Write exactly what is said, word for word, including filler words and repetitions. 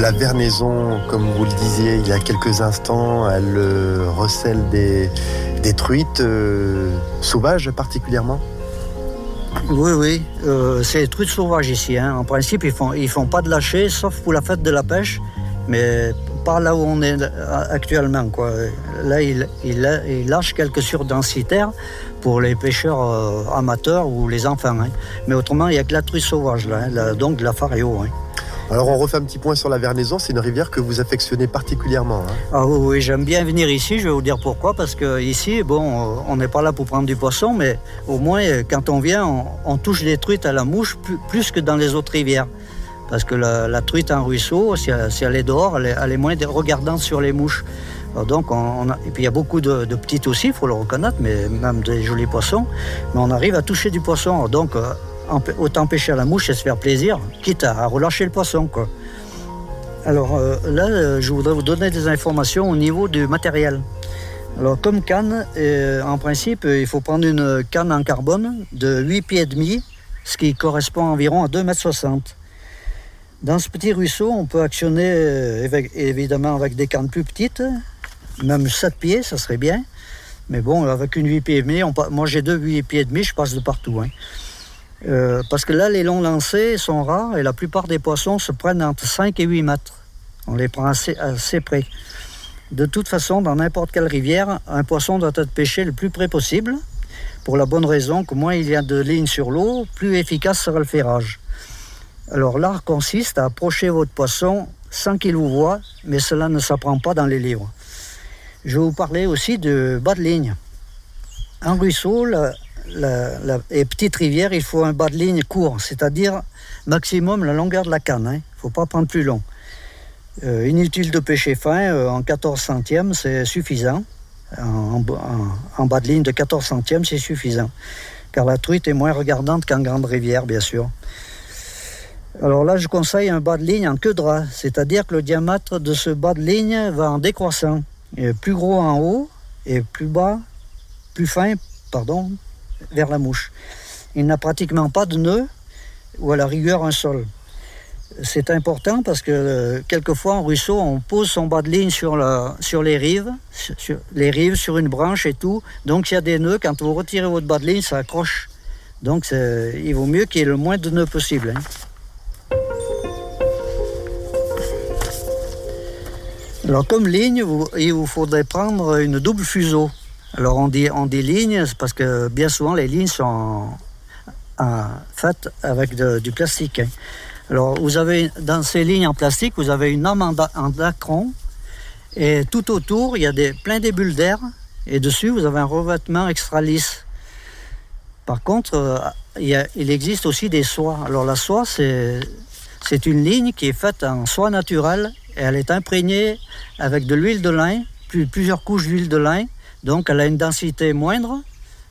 la vernaison, comme vous le disiez il y a quelques instants, elle euh, recèle des, des truites euh, sauvages particulièrement? Oui, oui, euh, c'est les truites sauvages ici. Hein. En principe, ils font, ils font pas de lâcher, sauf pour la fête de la pêche, mais pas là où on est actuellement, quoi. Là, ils il, il lâchent quelques surdensitaires pour les pêcheurs euh, amateurs ou les enfants. Hein. Mais autrement, il n'y a que la truite sauvage, là, hein, la, donc de la fario. Hein. Alors on refait un petit point sur la Vernaison, c'est une rivière que vous affectionnez particulièrement. Hein. Ah oui, oui, j'aime bien venir ici, je vais vous dire pourquoi, parce que ici, bon, on n'est pas là pour prendre du poisson, mais au moins, quand on vient, on, on touche des truites à la mouche plus, plus que dans les autres rivières. Parce que la, la truite en ruisseau, si elle, si elle est dehors, elle est, elle est moins regardante sur les mouches. Alors donc on, on a, et puis il y a beaucoup de, de petites aussi, il faut le reconnaître, mais même des jolis poissons. Mais on arrive à toucher du poisson, alors donc euh, autant pêcher à la mouche et se faire plaisir, quitte à, à relâcher le poisson, quoi. Alors euh, là, je voudrais vous donner des informations au niveau du matériel. Alors comme canne, euh, en principe, il faut prendre une canne en carbone de huit pieds et demi, ce qui correspond environ à deux mètres soixante. Dans ce petit ruisseau, on peut actionner euh, avec, évidemment avec des cannes plus petites, même sept pieds, ça serait bien. Mais bon, avec une huit pieds et demi, on, moi j'ai deux huit pieds et demi, je passe de partout. Hein. Euh, parce que là, les longs lancers sont rares et la plupart des poissons se prennent entre cinq et huit mètres. On les prend assez, assez près. De toute façon, dans n'importe quelle rivière, un poisson doit être pêché le plus près possible, pour la bonne raison que moins il y a de lignes sur l'eau, plus efficace sera le ferrage. Alors l'art consiste à approcher votre poisson sans qu'il vous voie, mais cela ne s'apprend pas dans les livres. Je vais vous parler aussi de bas de ligne. En ruisseau, la, la, la, les petites rivières, il faut un bas de ligne court, c'est-à-dire maximum la longueur de la canne. Il hein. ne faut pas prendre plus long. Euh, inutile de pêcher fin, euh, en quatorze centièmes, c'est suffisant. En, en, en bas de ligne de quatorze centièmes, c'est suffisant. Car la truite est moins regardante qu'en grande rivière, bien sûr. Alors là, je conseille un bas de ligne en queue de rat, c'est-à-dire que le diamètre de ce bas de ligne va en décroissant. Il est plus gros en haut et plus bas, plus fin, pardon, vers la mouche. Il n'a pratiquement pas de nœud ou à la rigueur un sol. C'est important parce que euh, quelquefois en ruisseau, on pose son bas de ligne sur, la, sur les rives, sur les rives, sur une branche et tout. Donc s'il y a des nœuds, quand vous retirez votre bas de ligne, ça accroche. Donc c'est, il vaut mieux qu'il y ait le moins de nœuds possible. Hein. Alors comme ligne, vous, il vous faudrait prendre une double fuseau. Alors on dit, on dit ligne parce que bien souvent les lignes sont en, en, faites avec de, du plastique. Hein. Alors vous avez dans ces lignes en plastique, vous avez une âme en, da, en dacron et tout autour il y a des, plein des bulles d'air et dessus vous avez un revêtement extra lisse. Par contre, euh, il, y a, il existe aussi des soies. Alors la soie c'est, c'est une ligne qui est faite en soie naturelle. Et elle est imprégnée avec de l'huile de lin, plus, plusieurs couches d'huile de lin, donc elle a une densité moindre